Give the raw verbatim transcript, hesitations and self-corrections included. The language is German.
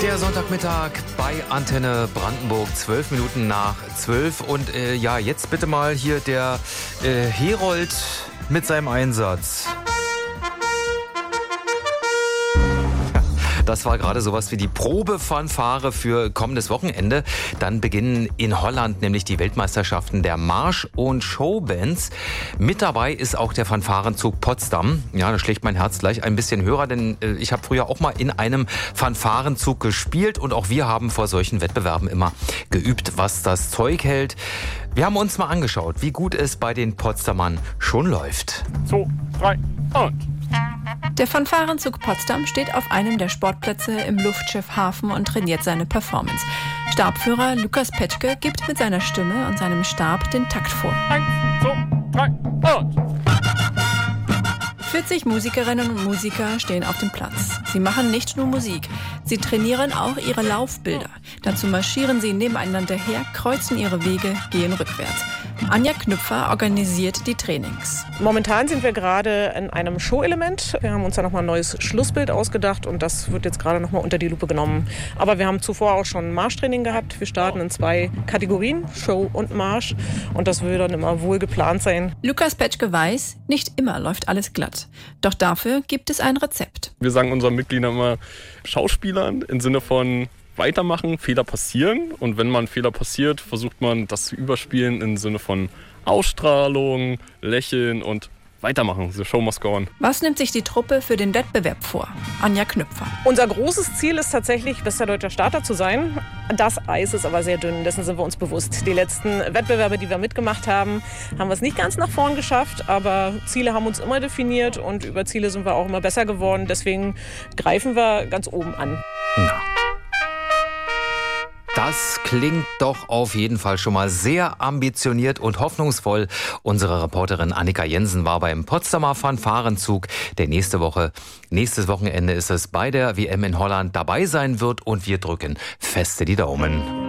Der Sonntagmittag bei Antenne Brandenburg, zwölf Minuten nach zwölf. Und äh, ja, jetzt bitte mal hier der äh, Herold mit seinem Einsatz. Das war gerade sowas wie die Probefanfare für kommendes Wochenende. Dann beginnen in Holland nämlich die Weltmeisterschaften der Marsch- und Showbands. Mit dabei ist auch der Fanfarenzug Potsdam. Ja, da schlägt mein Herz gleich ein bisschen höher, denn äh, ich habe früher auch mal in einem Fanfarenzug gespielt und auch wir haben vor solchen Wettbewerben immer geübt, was das Zeug hält. Wir haben uns mal angeschaut, wie gut es bei den Potsdamern schon läuft. zwei, drei und... Der Fanfarenzug Potsdam steht auf einem der Sportplätze im Luftschiff Hafen und trainiert seine Performance. Stabführer Lukas Petschke gibt mit seiner Stimme und seinem Stab den Takt vor. Eins, zwei, drei und... vierzig Musikerinnen und Musiker stehen auf dem Platz. Sie machen nicht nur Musik, sie trainieren auch ihre Laufbilder. Dazu marschieren sie nebeneinander her, kreuzen ihre Wege, gehen rückwärts. Anja Knüpfer organisiert die Trainings. Momentan sind wir gerade in einem Show-Element. Wir haben uns da nochmal ein neues Schlussbild ausgedacht und das wird jetzt gerade nochmal unter die Lupe genommen. Aber wir haben zuvor auch schon Marschtraining gehabt. Wir starten in zwei Kategorien, Show und Marsch. Und das will dann immer wohl geplant sein. Lukas Petschke weiß, nicht immer läuft alles glatt. Doch dafür gibt es ein Rezept. Wir sagen unseren Mitgliedern immer Schauspielern im Sinne von weitermachen, Fehler passieren. Und wenn mal ein Fehler passiert, versucht man das zu überspielen im Sinne von Ausstrahlung, Lächeln und weitermachen. The show must go on. Was nimmt sich die Truppe für den Wettbewerb vor? Anja Knüpfer. Unser großes Ziel ist tatsächlich, bester deutscher Starter zu sein. Das Eis ist aber sehr dünn, dessen sind wir uns bewusst. Die letzten Wettbewerbe, die wir mitgemacht haben, haben wir es nicht ganz nach vorn geschafft, aber Ziele haben uns immer definiert und über Ziele sind wir auch immer besser geworden. Deswegen greifen wir ganz oben an. Ja. Das klingt doch auf jeden Fall schon mal sehr ambitioniert und hoffnungsvoll. Unsere Reporterin Annika Jensen war beim Potsdamer Fanfarenzug, der nächste Woche, nächstes Wochenende ist es, bei der W M in Holland dabei sein wird und wir drücken feste die Daumen.